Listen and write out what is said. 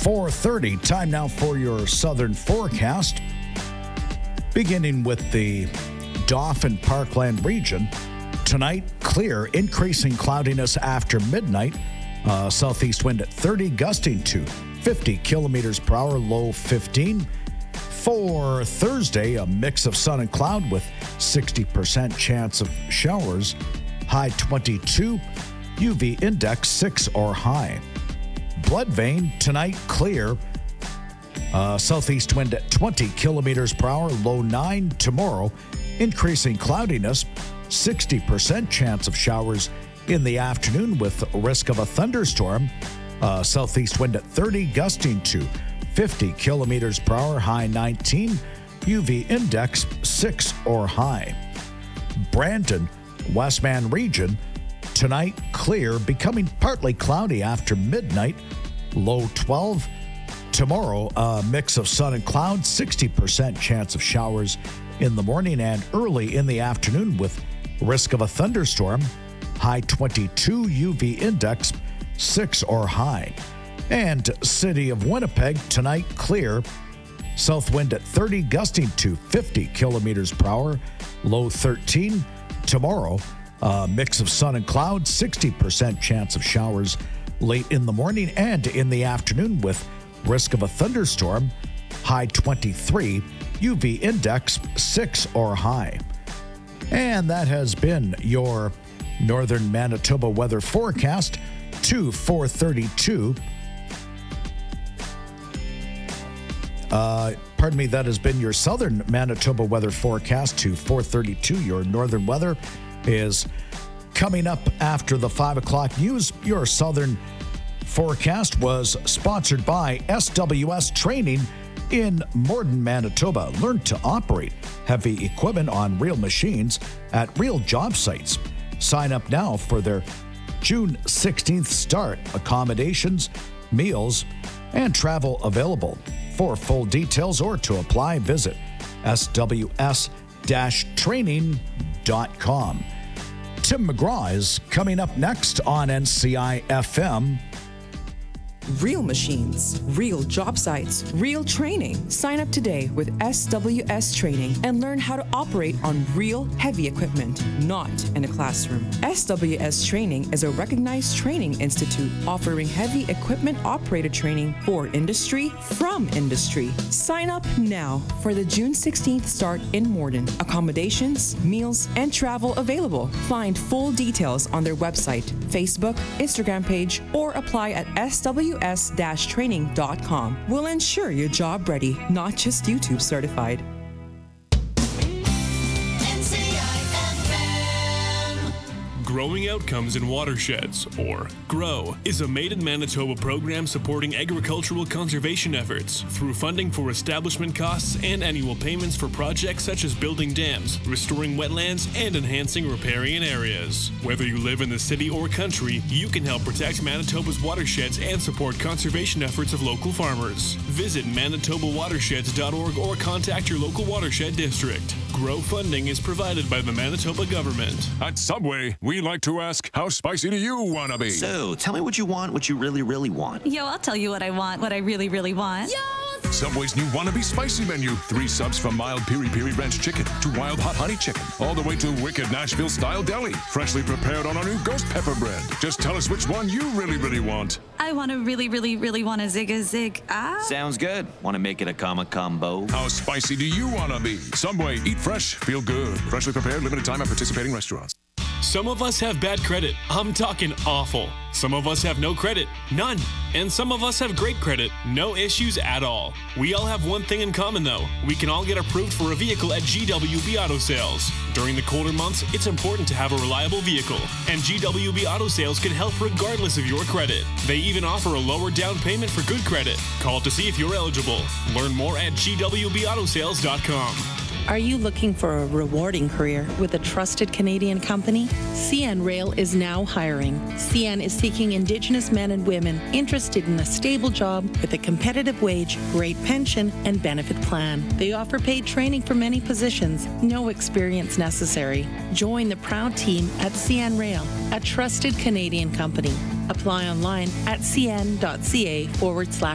4:30. Time now for your southern forecast. Beginning with the Dauphin Parkland region. Tonight, clear, increasing cloudiness after midnight. Southeast wind at 30, gusting to 50 kilometers per hour, low 15. For Thursday, a mix of sun and cloud with 60% chance of showers, high 22, UV index 6 or high. Blood vein, tonight clear, southeast wind at 20 kilometers per hour, low 9. Tomorrow, increasing cloudiness, 60% chance of showers in the afternoon with risk of a thunderstorm. Southeast wind at 30, gusting to 50 kilometers per hour, high 19, UV index 6 or high. Brandon, Westman region, tonight clear, becoming partly cloudy after midnight, low 12. Tomorrow, a mix of sun and clouds, 60% chance of showers in the morning and early in the afternoon with risk of a thunderstorm, high 22, UV index 6 or high. And City of Winnipeg, tonight clear, south wind at 30, gusting to 50 kilometers per hour, low 13. Tomorrow, a mix of sun and clouds, 60% chance of showers late in the morning and in the afternoon with risk of a thunderstorm, high 23, UV index 6 or high. And that has been your Northern Manitoba weather forecast to 4:32. Pardon me, that has been your Southern Manitoba weather forecast to 4:32. Your northern weather is coming up after the 5 o'clock news. Your Southern forecast was sponsored by SWS Training in Morden, Manitoba. Learn to operate heavy equipment on real machines at real job sites. Sign up now for their June 16th start. Accommodations, meals, and travel available. For full details or to apply, visit sws-training.com. Tim McGraw is coming up next on NCI FM. Real machines, real job sites, real training. Sign up today with SWS Training and learn how to operate on real heavy equipment, not in a classroom. SWS Training is a recognized training institute offering heavy equipment operator training for industry from industry. Sign up now for the June 16th start in Morden. Accommodations, meals, and travel available. Find full details on their website, Facebook, Instagram page, or apply at sws-training.com. We'll ensure you're job ready, not just YouTube certified. Growing Outcomes in Watersheds, or GROW, is a Made in Manitoba program supporting agricultural conservation efforts through funding for establishment costs and annual payments for projects such as building dams, restoring wetlands, and enhancing riparian areas. Whether you live in the city or country, you can help protect Manitoba's watersheds and support conservation efforts of local farmers. Visit manitobawatersheds.org or contact your local watershed district. GROW funding is provided by the Manitoba government. At Subway, we like to ask, how spicy do you want to be? So, tell me what you want, what you really, really want. Yo, I'll tell you what I want, what I really, really want. Yo! Subway's new Wannabe Spicy menu. 3 subs from mild piri-piri ranch chicken to wild hot honey chicken, all the way to wicked Nashville-style deli, freshly prepared on our new ghost pepper bread. Just tell us which one you really, really want. I want to really, really, really want a zig. Sounds good. Want to make it a combo? How spicy do you want to be? Subway, eat fresh, feel good. Freshly prepared, limited time at participating restaurants. Some of us have bad credit. I'm talking awful. Some of us have no credit, none. And some of us have great credit, no issues at all. We all have one thing in common though. We can all get approved for a vehicle at GWB Auto Sales. During the colder months, it's important to have a reliable vehicle. And GWB Auto Sales can help regardless of your credit. They even offer a lower down payment for good credit. Call to see if you're eligible. Learn more at gwbautosales.com. Are you looking for a rewarding career with a trusted Canadian company? CN Rail is now hiring. CN is seeking Indigenous men and women interested in a stable job with a competitive wage, great pension, and benefit plan. They offer paid training for many positions, no experience necessary. Join the proud team at CN Rail, a trusted Canadian company. Apply online at cn.ca/